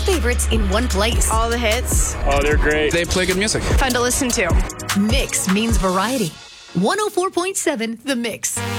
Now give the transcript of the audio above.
favorites in one place. All the hits. Oh, they're great. They play good music. Fun to listen to. Mix means variety. 104.7 The Mix.